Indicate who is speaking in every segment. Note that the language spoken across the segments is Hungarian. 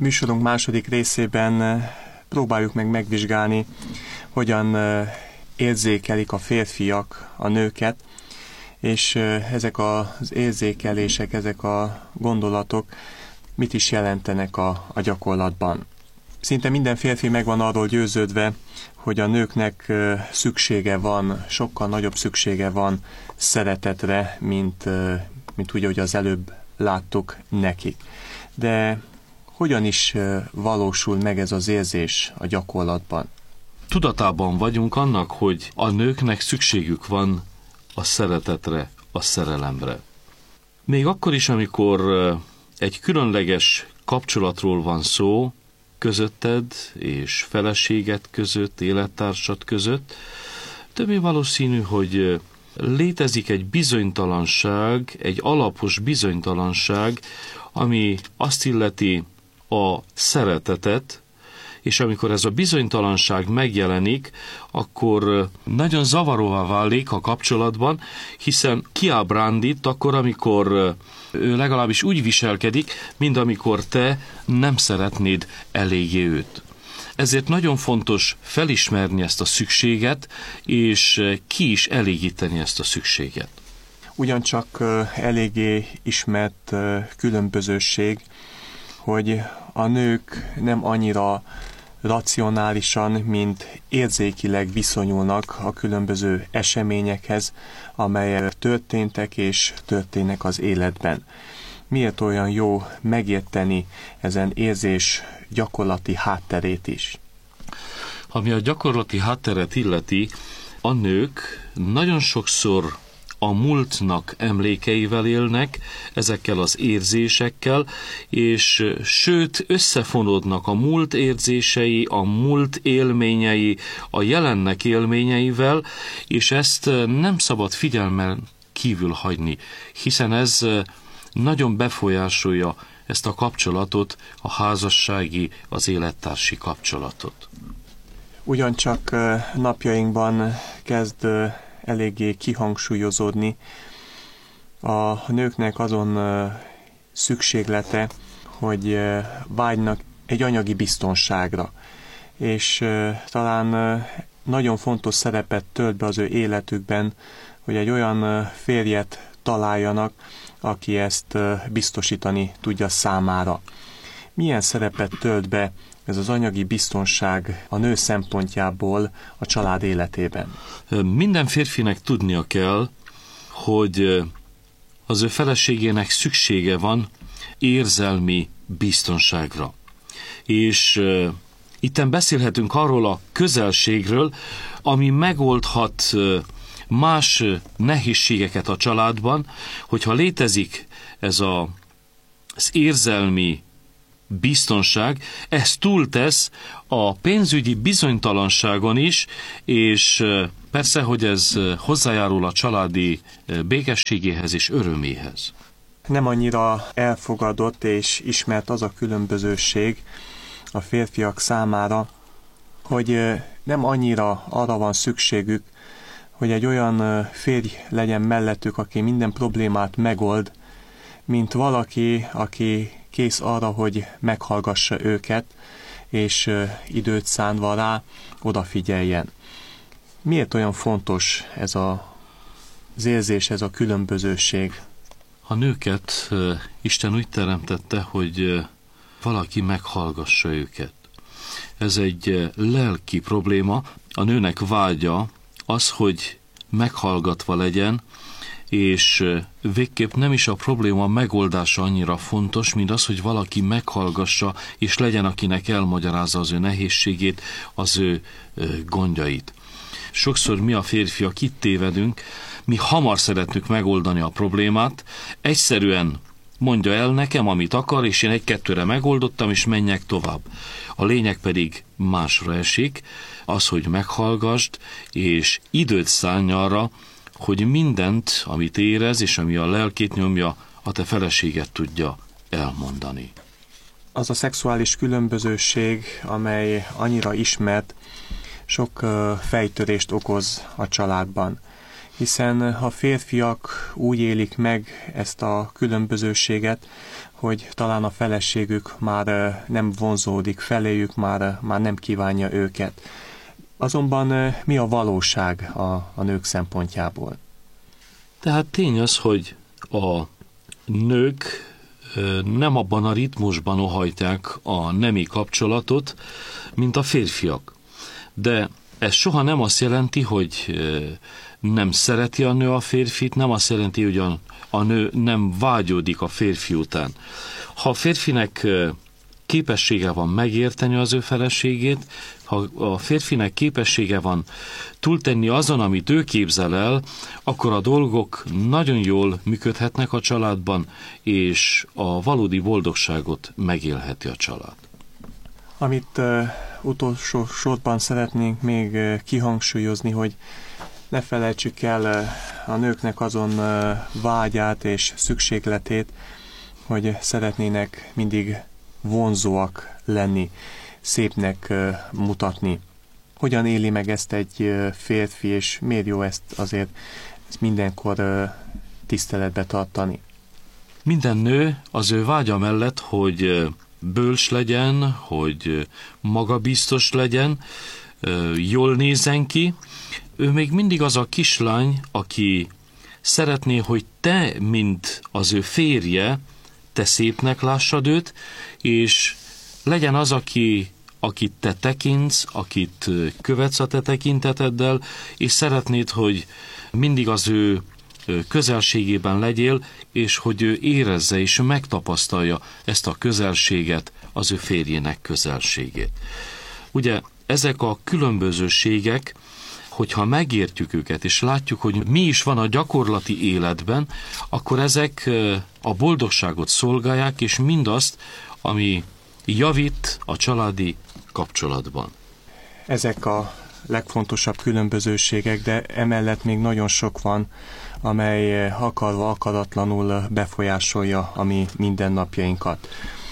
Speaker 1: műsorunk második részében próbáljuk meg megvizsgálni, hogyan érzékelik a férfiak a nőket, és ezek az érzékelések, ezek a gondolatok mit is jelentenek a gyakorlatban. Szinte minden férfi meg van arról győződve, hogy a nőknek szüksége van, sokkal nagyobb szüksége van szeretetre, mint úgy, ahogy az előbb láttuk nekik. De hogyan is valósul meg ez az érzés a gyakorlatban?
Speaker 2: Tudatában vagyunk annak, hogy a nőknek szükségük van a szeretetre, a szerelemre. Még akkor is, amikor egy különleges kapcsolatról van szó, közötted és feleséged között, élettársad között, többé valószínű, hogy létezik egy bizonytalanság, egy alapos bizonytalanság, ami azt illeti a szeretetet, és amikor ez a bizonytalanság megjelenik, akkor nagyon zavaróvá válik a kapcsolatban, hiszen kiábrándít akkor, amikor ő legalábbis úgy viselkedik, mint amikor te nem szeretnéd eléggé őt. Ezért nagyon fontos felismerni ezt a szükséget, és ki is elégíteni ezt a szükséget.
Speaker 1: Ugyancsak eléggé ismert különbözőség, hogy a nők nem annyira racionálisan, mint érzékileg viszonyulnak a különböző eseményekhez, amelyek történtek és történnek az életben. Miért olyan jó megérteni ezen érzés gyakorlati hátterét is?
Speaker 2: Ami a gyakorlati hátteret illeti, a nők nagyon sokszor a múltnak emlékeivel élnek, ezekkel az érzésekkel, és sőt összefonódnak a múlt érzései, a múlt élményei, a jelennek élményeivel, és ezt nem szabad figyelmen kívül hagyni, hiszen ez nagyon befolyásolja ezt a kapcsolatot, a házassági, az élettársi kapcsolatot.
Speaker 1: Ugyancsak napjainkban kezd eléggé kihangsúlyozódni a nőknek azon szükséglete, hogy vágynak egy anyagi biztonságra. És talán nagyon fontos szerepet tölt be az ő életükben, hogy egy olyan férjet találjanak, aki ezt biztosítani tudja számára. Milyen szerepet tölt be ez az anyagi biztonság a nő szempontjából a család életében?
Speaker 2: Minden férfinek tudnia kell, hogy az ő feleségének szüksége van érzelmi biztonságra. És itten beszélhetünk arról a közelségről, ami megoldhat más nehézségeket a családban, hogyha létezik ez az érzelmi biztonság, ez túltesz a pénzügyi bizonytalanságon is, és persze, hogy ez hozzájárul a családi békességéhez és öröméhez.
Speaker 1: Nem annyira elfogadott és ismert az a különbözőség a férfiak számára, hogy nem annyira arra van szükségük, hogy egy olyan férj legyen mellettük, aki minden problémát megold, mint valaki, aki kész arra, hogy meghallgassa őket, és időt szánva rá odafigyeljen. Miért olyan fontos ez az érzés, ez a különbözőség?
Speaker 2: A nőket Isten úgy teremtette, hogy valaki meghallgassa őket. Ez egy lelki probléma. A nőnek vágya az, hogy meghallgatva legyen, és végképp nem is a probléma megoldása annyira fontos, mint az, hogy valaki meghallgassa, és legyen, akinek elmagyarázza az ő nehézségét, az ő gondjait. Sokszor mi a férfiak itt tévedünk, mi hamar szeretnünk megoldani a problémát, egyszerűen mondja el nekem, amit akar, és én egy-kettőre megoldottam, és menjek tovább. A lényeg pedig másra esik, az, hogy meghallgasd, és időt szállj arra, hogy mindent, amit érez, és ami a lelkét nyomja, a te feleséget tudja elmondani.
Speaker 1: Az a szexuális különbözőség, amely annyira ismert, sok fejtörést okoz a családban. hiszen a férfiak úgy élik meg ezt a különbözőséget, hogy talán a feleségük már nem vonzódik feléjük, már nem kívánja őket. Azonban mi a valóság a nők szempontjából?
Speaker 2: Tehát tény az, hogy a nők nem abban a ritmusban óhajtják a nemi kapcsolatot, mint a férfiak. De ez soha nem azt jelenti, hogy nem szereti a nő a férfit, nem azt jelenti, hogy a nő nem vágyódik a férfi után. Ha a férfinek képessége van megérteni az ő feleségét, ha a férfinek képessége van túltenni azon, amit ő képzel el, akkor a dolgok nagyon jól működhetnek a családban, és a valódi boldogságot megélheti a család.
Speaker 1: Amit utolsó sorban szeretnénk még kihangsúlyozni, hogy ne felejtsük el a nőknek azon vágyát és szükségletét, hogy szeretnének mindig vonzóak lenni, szépnek mutatni. Hogyan éli meg ezt egy férfi, és miért jó ezt azért mindenkor tiszteletbe tartani?
Speaker 2: Minden nő az ő vágya mellett, hogy bölcs legyen, hogy magabiztos legyen, jól nézzen ki, ő még mindig az a kislány, aki szeretné, hogy te, mint az ő férje, te szépnek lássad őt, és legyen az, akit te tekintsz, akit követsz a te tekinteteddel, és szeretnéd, hogy mindig az ő közelségében legyél, és hogy ő érezze és megtapasztalja ezt a közelséget, az ő férjének közelségét. Ugye ezek a különbözőségek, hogyha megértjük őket, és látjuk, hogy mi is van a gyakorlati életben, akkor ezek a boldogságot szolgálják, és mindazt, ami javít a családi kapcsolatban.
Speaker 1: Ezek a legfontosabb különbözőségek, de emellett még nagyon sok van, amely akarva akaratlanul befolyásolja a mi mindennapjainkat.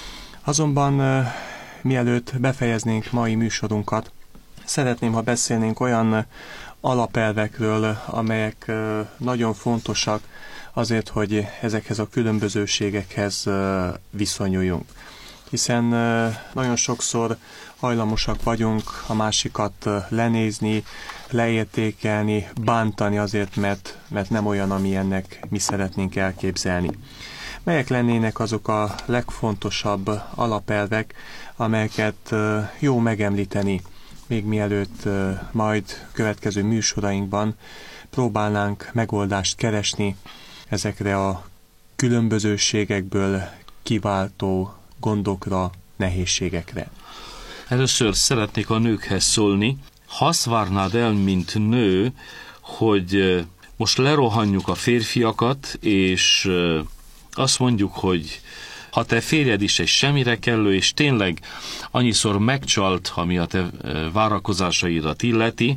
Speaker 1: Azonban mielőtt befejeznénk mai műsorunkat, szeretném, ha beszélnénk olyan alapelvekről, amelyek nagyon fontosak azért, hogy ezekhez a különbözőségekhez viszonyuljunk. Hiszen nagyon sokszor hajlamosak vagyunk a másikat lenézni, leértékelni, bántani azért, mert nem olyan, amilyennek mi szeretnénk elképzelni. Melyek lennének azok a legfontosabb alapelvek, amelyeket jó megemlíteni, még mielőtt majd következő műsorainkban próbálnánk megoldást keresni ezekre a különbözőségekből kiváltó gondokra, nehézségekre.
Speaker 2: Először szeretnék a nőkhez szólni. Ha azt várnád el, mint nő, hogy most lerohanjuk a férfiakat, és azt mondjuk, hogy ha te férjed is egy semmire kellő, és tényleg annyiszor megcsalt, ami a te várakozásaidat illeti,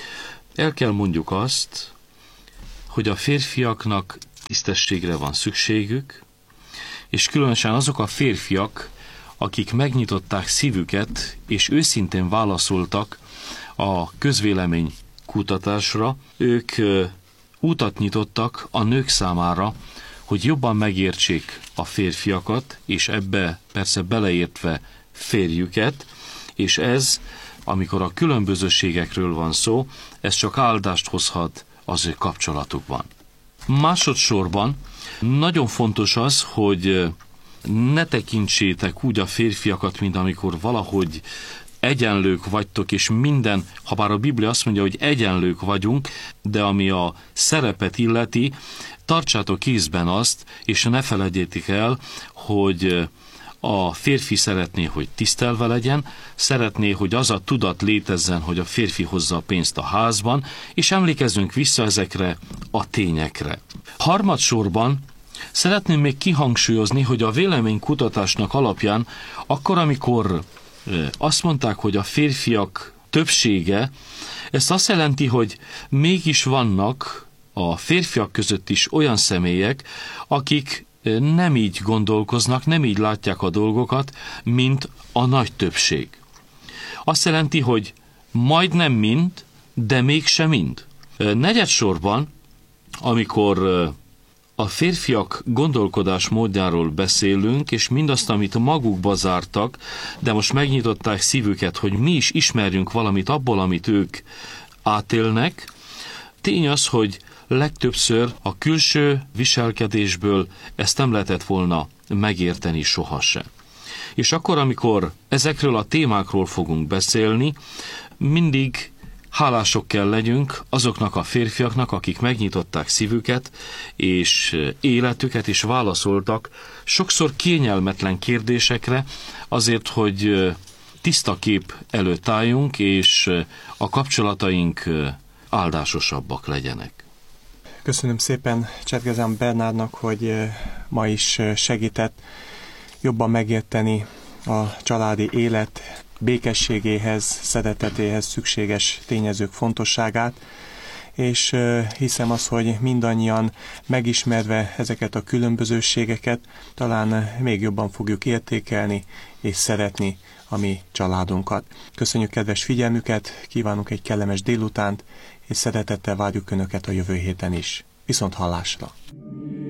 Speaker 2: el kell mondjuk azt, hogy a férfiaknak tisztességre van szükségük, és különösen azok a férfiak, akik megnyitották szívüket, és őszintén válaszoltak a közvélemény kutatásra, ők útat nyitottak a nők számára, hogy jobban megértsék a férfiakat, és ebbe persze beleértve férjüket, és ez, amikor a különbözőségekről van szó, ez csak áldást hozhat az ő kapcsolatukban. Másodszorban nagyon fontos az, hogy ne tekintsétek úgy a férfiakat, mint amikor valahogy egyenlők vagytok, és minden, ha bár a Biblia azt mondja, hogy egyenlők vagyunk, de ami a szerepet illeti, tartsátok kézben azt, és ne felejtjétek el, hogy a férfi szeretné, hogy tisztelve legyen, szeretné, hogy az a tudat létezzen, hogy a férfi hozza a pénzt a házban, és emlékezzünk vissza ezekre a tényekre. Harmadsorban szeretném még kihangsúlyozni, hogy a véleménykutatásnak alapján akkor, amikor azt mondták, hogy a férfiak többsége, ezt azt jelenti, hogy mégis vannak a férfiak között is olyan személyek, akik nem így gondolkoznak, nem így látják a dolgokat, mint a nagy többség. Azt jelenti, hogy majdnem mind, de mégse mind. Negyedsorban amikor a férfiak gondolkodás módjáról beszélünk, és mindazt, amit magukba zártak, de most megnyitották szívüket, hogy mi is ismerjünk valamit abból, amit ők átélnek, tény az, hogy legtöbbször a külső viselkedésből ezt nem lehetett volna megérteni sohasem. És akkor, amikor ezekről a témákról fogunk beszélni, mindig hálások kell legyünk azoknak a férfiaknak, akik megnyitották szívüket és életüket, és válaszoltak sokszor kényelmetlen kérdésekre, azért, hogy tiszta kép előtt álljunk, és a kapcsolataink áldásosabbak legyenek.
Speaker 1: Köszönöm szépen Csergezán Bernádnak, hogy ma is segített jobban megérteni a családi élet békességéhez, szeretetéhez szükséges tényezők fontosságát, és hiszem az, hogy mindannyian megismerve ezeket a különbözőségeket, talán még jobban fogjuk értékelni és szeretni a mi családunkat. Köszönjük kedves figyelmüket, kívánunk egy kellemes délutánt, és szeretettel várjuk Önöket a jövő héten is. Viszont hallásra!